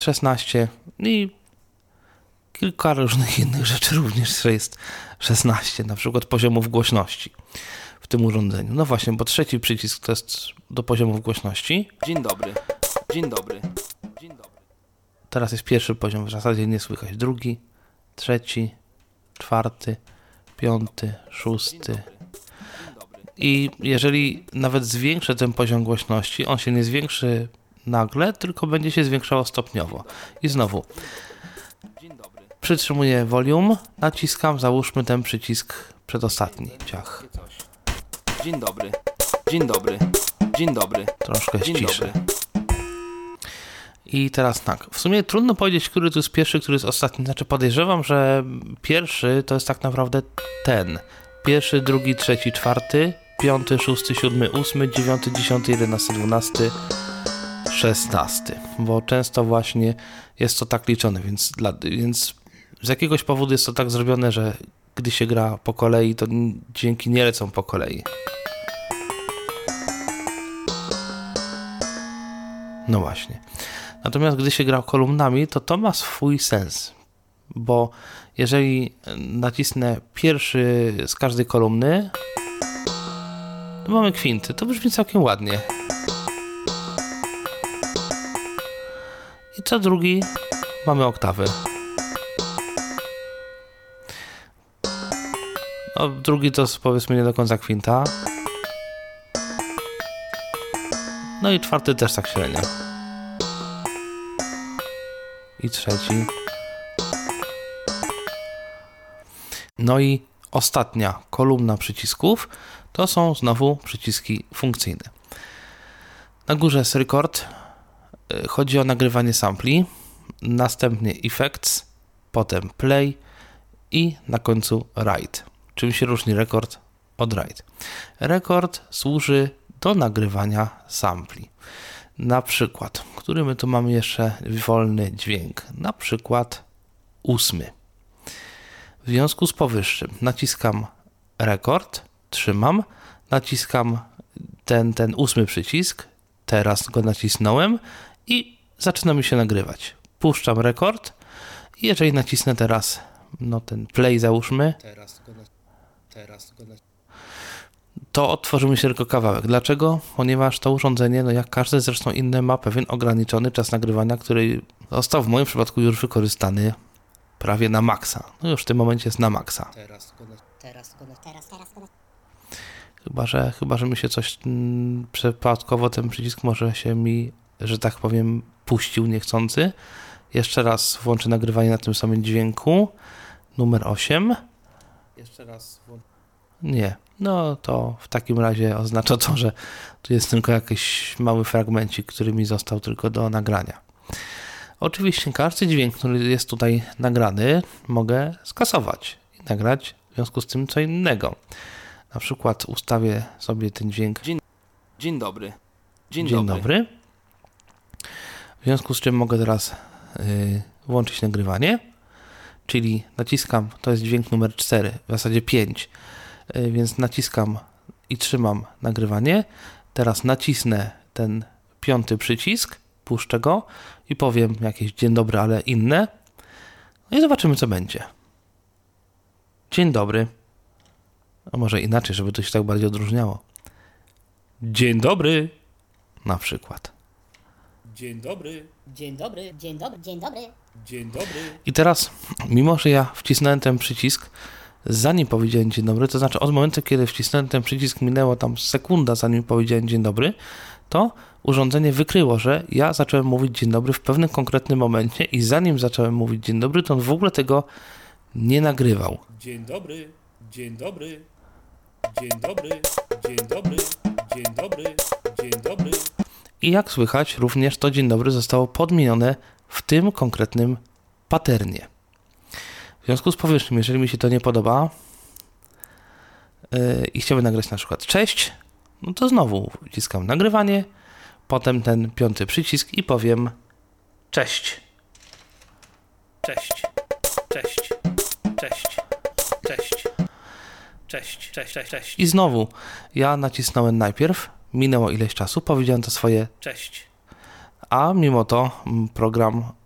16 i kilka różnych innych rzeczy również jest 16, na przykład poziomów głośności w tym urządzeniu. No właśnie, bo trzeci przycisk to jest do poziomów głośności. Dzień dobry. Dzień dobry. Dzień dobry. Teraz jest pierwszy poziom, w zasadzie nie słychać. Drugi, trzeci, czwarty, piąty, szósty. I jeżeli nawet zwiększę ten poziom głośności, on się nie zwiększy nagle, tylko będzie się zwiększało stopniowo. I znowu przytrzymuję volume, naciskam, załóżmy ten przycisk przedostatni. Ciach. Dzień dobry. Dzień dobry. Dzień dobry. Troszkę Dzień ściszę. dobry. I teraz tak, w sumie trudno powiedzieć, który tu jest pierwszy, który jest ostatni. Znaczy podejrzewam, że pierwszy to jest tak naprawdę ten. Pierwszy, drugi, trzeci, czwarty, piąty, szósty, siódmy, ósmy, dziewiąty, dziesiąty, 11, 12, 16. Bo często właśnie jest to tak liczone, więc z jakiegoś powodu jest to tak zrobione, że gdy się gra po kolei, to dźwięki nie lecą po kolei. No właśnie. Natomiast gdy się gra kolumnami, to ma swój sens, bo jeżeli nacisnę pierwszy z każdej kolumny, to mamy kwinty. To brzmi całkiem ładnie. I co drugi mamy oktawy. No, drugi to powiedzmy nie do końca kwinta. No i czwarty też tak średnio. I trzeci. No i ostatnia kolumna przycisków to są znowu przyciski funkcyjne. Na górze jest record, chodzi o nagrywanie sampli, następnie effects, potem play i na końcu write. Czym się różni record od write? Record służy do nagrywania sampli. Na przykład, który my tu mamy jeszcze wolny dźwięk, na przykład 8. W związku z powyższym naciskam rekord, trzymam, naciskam ten 8 przycisk, teraz go nacisnąłem i zaczyna mi się nagrywać. Puszczam rekord i jeżeli nacisnę teraz ten play załóżmy, to otworzył mi się tylko kawałek. Dlaczego? Ponieważ to urządzenie, jak każde zresztą inne, ma pewien ograniczony czas nagrywania, który został w moim przypadku już wykorzystany prawie na maksa. No już w tym momencie jest na maksa. Chyba, że mi się coś przypadkowo ten przycisk może się mi, że tak powiem, puścił niechcący. Jeszcze raz włączę nagrywanie na tym samym dźwięku. Numer 8. Jeszcze raz włączę. Nie. No to w takim razie oznacza to, że tu jest tylko jakiś mały fragmencik, który mi został tylko do nagrania. Oczywiście każdy dźwięk, który jest tutaj nagrany, mogę skasować i nagrać w związku z tym co innego. Na przykład ustawię sobie ten dźwięk. Dzień dobry. Dzień dobry. W związku z czym mogę teraz włączyć nagrywanie, czyli naciskam, to jest dźwięk numer 4, w zasadzie 5, więc naciskam i trzymam nagrywanie. Teraz nacisnę ten 5 przycisk, puszczę go i powiem jakieś dzień dobry, ale inne. No i zobaczymy, co będzie. Dzień dobry. A może inaczej, żeby to się tak bardziej odróżniało. Dzień dobry. Na przykład. Dzień dobry. Dzień dobry. Dzień dobry. Dzień dobry. Dzień dobry. I teraz, mimo że ja wcisnąłem ten przycisk, zanim powiedziałem dzień dobry, to znaczy od momentu, kiedy wcisnąłem ten przycisk, minęło tam sekunda, zanim powiedziałem dzień dobry, to urządzenie wykryło, że ja zacząłem mówić dzień dobry w pewnym konkretnym momencie i zanim zacząłem mówić dzień dobry, to on w ogóle tego nie nagrywał. Dzień dobry. Dzień dobry. Dzień dobry. Dzień dobry. Dzień dobry. Dzień dobry. I jak słychać, również to dzień dobry zostało podmienione w tym konkretnym patternie. W związku z powyższym, jeżeli mi się to nie podoba i chciałbym nagrać na przykład cześć, no to znowu wciskam nagrywanie, potem ten 5 przycisk i powiem cześć. Cześć. Cześć. Cześć. Cześć. Cześć. Cześć. Cześć. Cześć. I znowu ja nacisnąłem najpierw, minęło ileś czasu, powiedziałem to swoje cześć. A mimo to program